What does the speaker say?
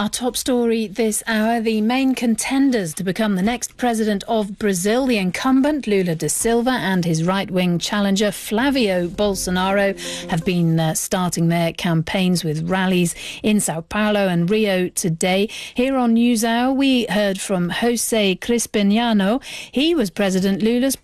Our top story this hour, the main contenders to become the next president of Brazil, the incumbent Lula da Silva and his right-wing challenger Flavio Bolsonaro, have been starting their campaigns with rallies in Sao Paulo and Rio today. Here on NewsHour, we heard from Jose Crispiniano. He was President Lula's